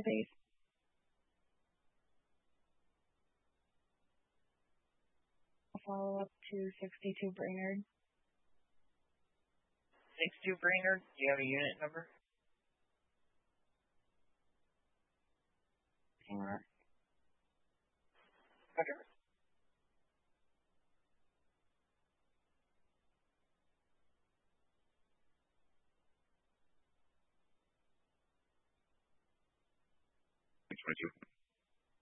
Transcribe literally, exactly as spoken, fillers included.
please. A follow-up to sixty-two Brainerd. sixty-two Brainerd, do you have a unit number? Sure. Okay. twenty-two.